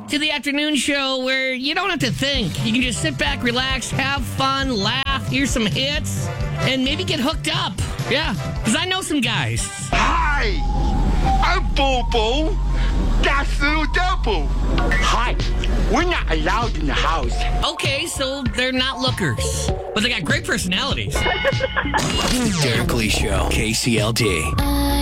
to the afternoon show where you don't have to think. You can just sit back, relax, have fun, laugh, hear some hits, and maybe get hooked up. Yeah, because I know some guys. Hi, I'm Bobo. That's Little Double. Hi, we're not allowed in the house. Okay, so they're not lookers, but they got great personalities. Derek Lee Show, KCLD.